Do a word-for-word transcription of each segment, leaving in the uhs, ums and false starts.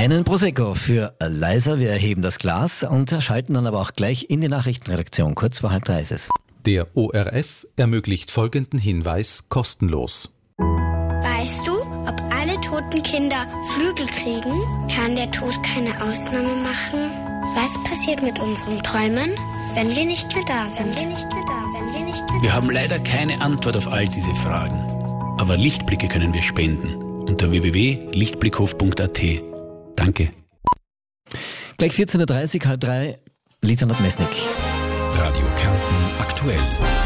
Einen Prosecco für Liza. Wir erheben das Glas und schalten dann aber auch gleich in die Nachrichtenredaktion. Kurz vor halb drei ist es. Der O R F ermöglicht folgenden Hinweis kostenlos. Weißt du, ob alle toten Kinder Flügel kriegen? Kann der Tod keine Ausnahme machen? Was passiert mit unseren Träumen, wenn wir nicht mehr da sind? Wenn wir nicht mehr da sind. Wenn wir nicht mehr Wir da haben sind. leider keine Antwort auf all diese Fragen. Aber Lichtblicke können wir spenden. Unter w w w punkt lichtblickhof punkt a t. Danke. Gleich vierzehn Uhr dreißig, halb drei, Lisa Nordmesnik. Radio Kärnten aktuell.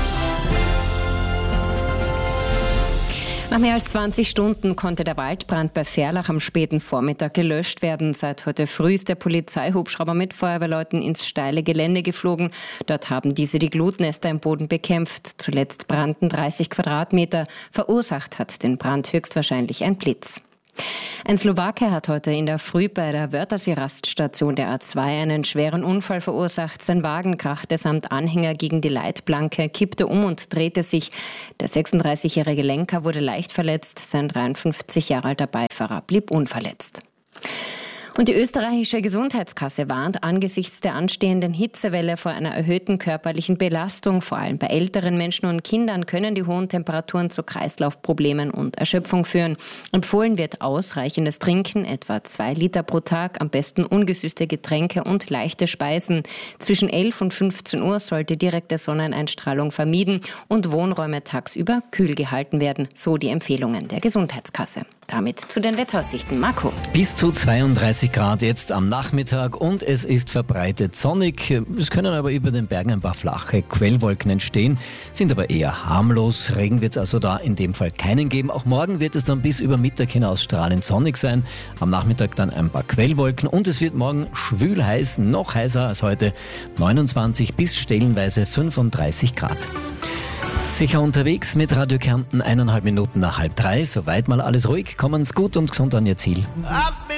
Nach mehr als zwanzig Stunden konnte der Waldbrand bei Ferlach am späten Vormittag gelöscht werden. Seit heute früh ist der Polizeihubschrauber mit Feuerwehrleuten ins steile Gelände geflogen. Dort haben diese die Glutnester im Boden bekämpft. Zuletzt brannten dreißig Quadratmeter. Verursacht hat den Brand höchstwahrscheinlich ein Blitz. Ein Slowake hat heute in der Früh bei der Wörthersee-Raststation der A zwei einen schweren Unfall verursacht. Sein Wagen krachte samt Anhänger gegen die Leitplanke, kippte um und drehte sich. Der sechsunddreißigjährige Lenker wurde leicht verletzt. Sein dreiundfünfzig Jahre alter Beifahrer blieb unverletzt. Und die österreichische Gesundheitskasse warnt angesichts der anstehenden Hitzewelle vor einer erhöhten körperlichen Belastung. Vor allem bei älteren Menschen und Kindern können die hohen Temperaturen zu Kreislaufproblemen und Erschöpfung führen. Empfohlen wird ausreichendes Trinken, etwa zwei Liter pro Tag, am besten ungesüßte Getränke und leichte Speisen. Zwischen elf und fünfzehn Uhr sollte direkte Sonneneinstrahlung vermieden und Wohnräume tagsüber kühl gehalten werden, so die Empfehlungen der Gesundheitskasse. Damit zu den Wetteraussichten. Marco. Bis zu zweiunddreißig Grad jetzt am Nachmittag und es ist verbreitet sonnig. Es können aber über den Bergen ein paar flache Quellwolken entstehen, sind aber eher harmlos. Regen wird es also da in dem Fall keinen geben. Auch morgen wird es dann bis über Mittag hinaus strahlend sonnig sein. Am Nachmittag dann ein paar Quellwolken und es wird morgen schwül heiß, noch heißer als heute. neunundzwanzig bis stellenweise fünfunddreißig Grad. Sicher unterwegs mit Radio Kärnten, eineinhalb Minuten nach halb drei. Soweit mal alles ruhig, kommen's gut und gesund an Ihr Ziel.